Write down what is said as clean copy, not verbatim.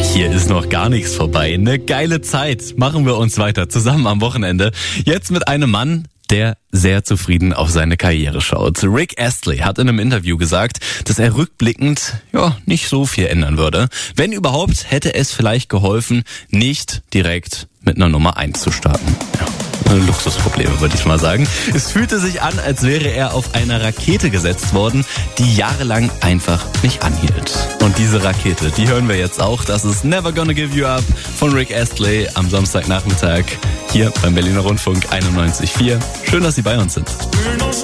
Hier ist noch gar nichts vorbei. Eine geile Zeit. Machen wir uns weiter zusammen am Wochenende. Jetzt mit einem Mann, der sehr zufrieden auf seine Karriere schaut. Rick Astley hat in einem Interview gesagt, dass er rückblickend nicht so viel ändern würde. Wenn überhaupt, hätte es vielleicht geholfen, nicht direkt mit einer Nummer 1 zu starten. Luxusprobleme, würde ich mal sagen. Es fühlte sich an, als wäre er auf eine Rakete gesetzt worden, die jahrelang einfach nicht anhielt. Und diese Rakete, die hören wir jetzt auch. Das ist Never Gonna Give You Up von Rick Astley am Samstagnachmittag hier beim Berliner Rundfunk 91.4. Schön, dass Sie bei uns sind.